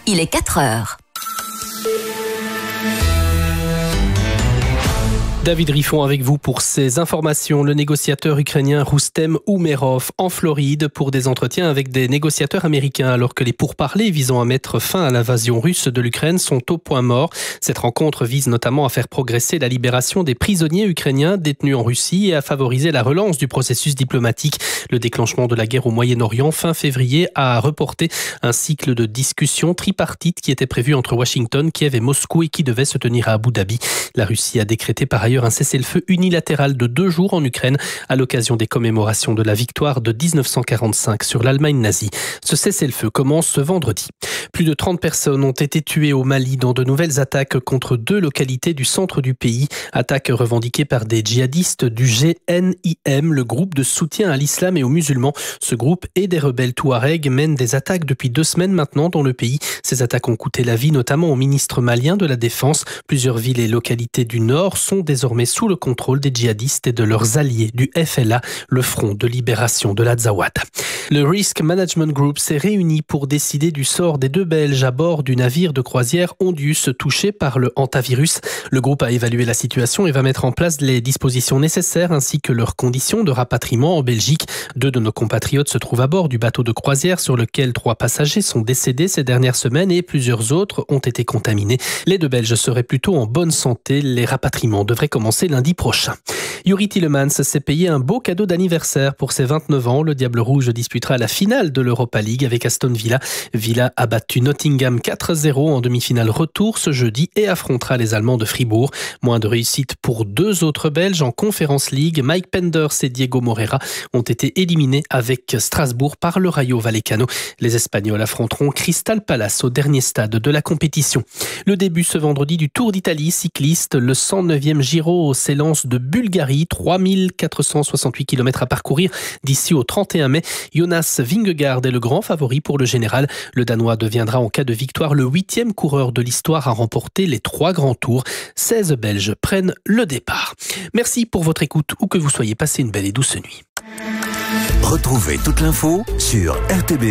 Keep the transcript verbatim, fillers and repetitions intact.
il est quatre heures. David Riffon avec vous pour ces informations. Le négociateur ukrainien Roustem Oumerov en Floride pour des entretiens avec des négociateurs américains alors que les pourparlers visant à mettre fin à l'invasion russe de l'Ukraine sont au point mort. Cette rencontre vise notamment à faire progresser la libération des prisonniers ukrainiens détenus en Russie et à favoriser la relance du processus diplomatique. Le déclenchement de la guerre au Moyen-Orient fin février a reporté un cycle de discussions tripartites qui était prévu entre Washington, Kiev et Moscou et qui devait se tenir à Abu Dhabi. La Russie a décrété par ailleurs un cessez-le-feu unilatéral de deux jours en Ukraine à l'occasion des commémorations de la victoire de dix-neuf cent quarante-cinq sur l'Allemagne nazie. Ce cessez-le-feu commence ce vendredi. Plus de trente personnes ont été tuées au Mali dans de nouvelles attaques contre deux localités du centre du pays. Attaques revendiquées par des djihadistes du G N I M, le groupe de soutien à l'islam et aux musulmans. Ce groupe et des rebelles touaregs mènent des attaques depuis deux semaines maintenant dans le pays. Ces attaques ont coûté la vie notamment au ministre malien de la Défense. Plusieurs villes et localités du nord sont désormais sous le contrôle des djihadistes et de leurs alliés du F L A, le Front de libération de l'Azawad. Le Risk Management Group s'est réuni pour décider du sort des deux Belges à bord du navire de croisière Ondius touché par le hantavirus. Le groupe a évalué la situation et va mettre en place les dispositions nécessaires ainsi que leurs conditions de rapatriement en Belgique. Deux de nos compatriotes se trouvent à bord du bateau de croisière sur lequel trois passagers sont décédés ces dernières semaines et plusieurs autres ont été contaminés. Les deux Belges seraient plutôt en bonne santé. Les rapatriements devraient commencer lundi prochain. Youri Tielemans s'est payé un beau cadeau d'anniversaire pour ses vingt-neuf ans. Le Diable Rouge disputera la finale de l'Europa League avec Aston Villa. Villa a battu Nottingham quatre zéro en demi-finale retour ce jeudi et affrontera les Allemands de Fribourg. Moins de réussite pour deux autres Belges en Conference League. Mike Penders et Diego Moreira ont été éliminés avec Strasbourg par le Rayo Vallecano. Les Espagnols affronteront Crystal Palace au dernier stade de la compétition. Le début ce vendredi du Tour d'Italie cycliste, le cent neuvième Giro s'élance de Bulgarie. trois mille quatre cent soixante-huit kilomètres à parcourir d'ici au trente et un mai. Jonas Vingegaard est le grand favori pour le général. Le Danois deviendra en cas de victoire le huitième coureur de l'histoire à remporter les trois grands tours. seize Belges prennent le départ. Merci pour votre écoute ou que vous soyez passé une belle et douce nuit. Retrouvez toute l'info sur R T B